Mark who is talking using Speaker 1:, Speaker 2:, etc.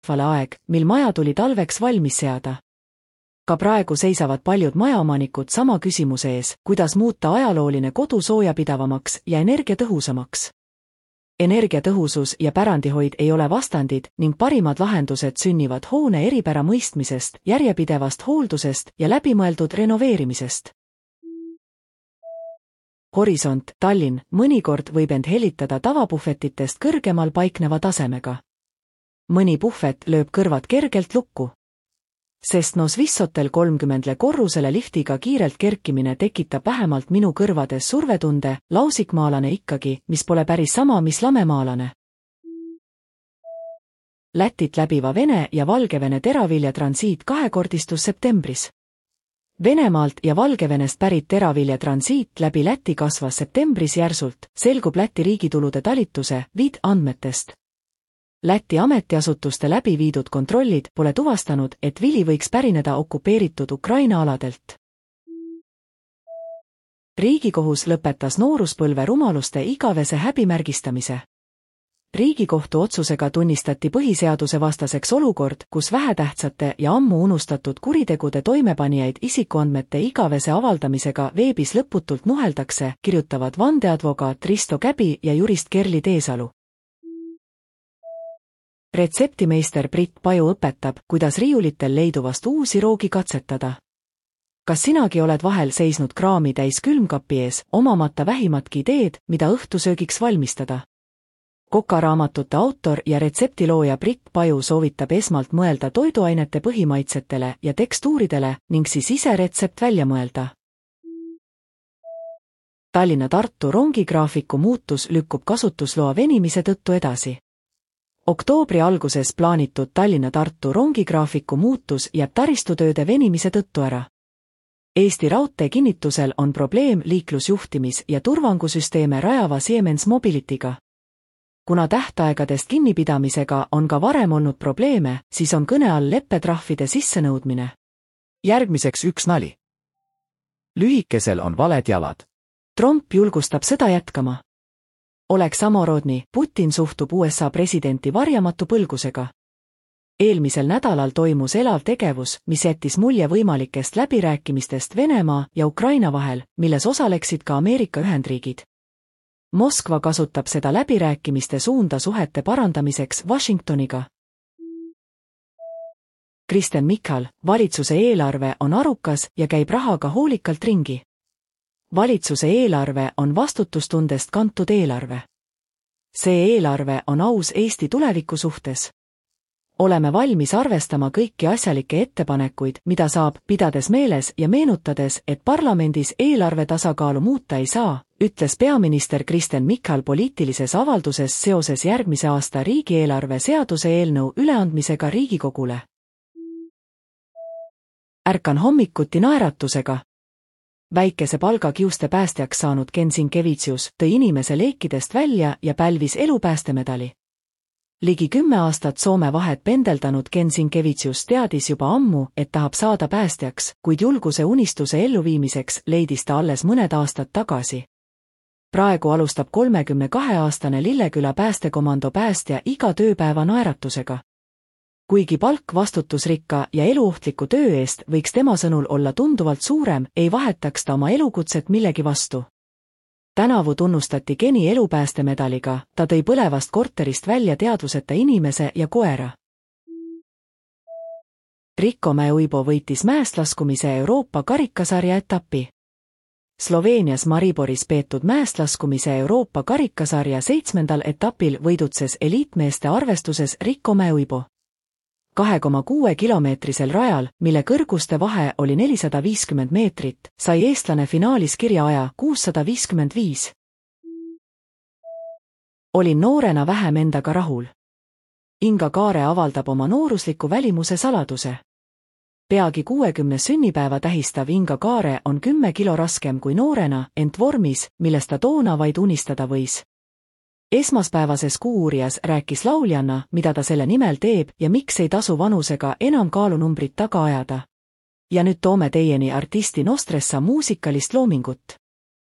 Speaker 1: vale aeg, mil maja tuli talveks valmis seada. Ka praegu seisavad paljud majaomanikud sama küsimuse ees, kuidas muuta ajalooline kodu soojapidavamaks ja energiatõhusamaks. Energiatõhusus ja pärandihoid ei ole vastandid ning parimad lahendused sünnivad hoone eripära mõistmisest, järjepidevast hooldusest ja läbimõeldud renoveerimisest. Horisont, Tallinn, mõnikord võib end helitada tavapuhvetitest kõrgemal paikneva tasemega. Mõni puhvet lööb kõrvad kergelt lukku. Sest Swissotel 30 korrusele liftiga kiirelt kerkimine tekitab vähemalt minu kõrvades survetunde, lausikmaalane ikkagi, mis pole päris sama, mis lamemaalane. Lätit läbiva Vene ja Valgevene teravilja transiit kahekordistus septembris. Venemaalt ja Valgevenest pärit teravilja transiit läbi Läti kasvas septembris järsult, selgub Läti riigitulude talituse VID andmetest. Läti ametiasutuste läbi viidud kontrollid pole tuvastanud, et vili võiks pärineda okupeeritud Ukraina aladelt. Riigikohus lõpetas nooruspõlve rumaluste igavese häbimärgistamise. Riigikohtu otsusega tunnistati põhiseaduse vastaseks olukord, kus vähetähtsate ja ammu unustatud kuritegude toimepanijaid isikuandmete igavese avaldamisega veebis lõputult nuheldakse, kirjutavad vandeadvokaat Risto Käbi ja jurist Kerli Teesalu. Retseptimeister Brit Paju õpetab, kuidas riiulitel leiduvast uusi roogi katsetada. Kas sinagi oled vahel seisnud kraami täis külmkapi ees, omamata vähimatki ideed, mida õhtusöögiks valmistada? Kokaraamatute autor ja retseptilooja Brit Paju soovitab esmalt mõelda toiduainete põhimaitsetele ja tekstuuridele ning siis ise retsept välja mõelda. Tallinna-Tartu rongigraafiku muutus lükkub kasutusloa venimise tõttu edasi. Oktoobri alguses plaanitud Tallinna-Tartu rongigraafiku muutus jääb taristutööde venimise tõttu ära. Eesti Raudtee kinnitusel on probleem liiklusjuhtimis- ja turvangusüsteeme rajava Siemens Mobilityga. Kuna tähtaegadest kinnipidamisega on ka varem olnud probleeme, siis on kõne all leppetrahvide sissenõudmine.
Speaker 2: Järgmiseks üks nali. Lühikesel on valed jalad.
Speaker 1: Trump julgustab sõda jätkama. Oleks samarodni, Putin suhtub USA presidenti varjamatu põlgusega. Eelmisel nädalal toimus elav tegevus, mis jättis mulje võimalikest läbirääkimistest Venemaa ja Ukraina vahel, milles osaleksid ka Ameerika Ühendriigid. Moskva kasutab seda läbirääkimiste suunda suhete parandamiseks Washingtoniga. Kristen Michal, valitsuse eelarve on arukas ja käib rahaga hoolikalt ringi. Valitsuse eelarve on vastutustundest kantud eelarve. See eelarve on aus Eesti tuleviku suhtes. Oleme valmis arvestama kõiki asjalikke ettepanekuid, mida saab, pidades meeles ja meenutades, et parlamendis eelarve tasakaalu muuta ei saa, ütles peaminister Kristen Michal poliitilises avalduses seoses järgmise aasta riigieelarve seaduse eelnõu üleandmisega Riigikogule. Ärkan hommikuti naeratusega. Väikese palgakiuste päästjaks saanud Ken Sienkiewicz tõi inimese leekidest välja ja pälvis elupäästemedali. Ligi 10 aastat Soome vahet pendeldanud Ken Sienkiewicz teadis juba ammu, et tahab saada päästjaks, kuid julguse unistuse elluviimiseks leidis ta alles mõned aastad tagasi. Praegu alustab 32-aastane Lilleküla päästekomando päästja iga tööpäeva naeratusega. Kuigi palk vastutusrikka ja eluohtliku töö eest võiks tema sõnul olla tunduvalt suurem, ei vahetaks ta oma elukutset millegi vastu. Tänavu tunnustati Keni elupäästemedaliga, ta tõi põlevast korterist välja teadvuseta inimese ja koera. Rico Mäe-Uibo võitis mäest laskumise Euroopa karikasarja etapi. Sloveenias Mariboris peetud mäest laskumise Euroopa karikasarja 7. etapil võidutses eliitmeeste arvestuses Rico Mäe-Uibo. 2,6 kilomeetrisel rajal, mille kõrguste vahe oli 450 meetrit, sai eestlane finaalis kirjaaja 655. Olin noorena vähem endaga rahul. Inga Kaare avaldab oma noorusliku välimuse saladuse. Peagi 60 sünnipäeva tähistav Inga Kaare on 10 kilo raskem kui noorena, ent vormis, millest ta toona vaid unistada võis. Esmaspäevases Kuuuurijas rääkis lauljanna, mida ta selle nimel teeb ja miks ei tasu vanusega enam kaalunumbrit taga ajada. Ja nüüd toome teieni artisti Nostressa muusikalist loomingut.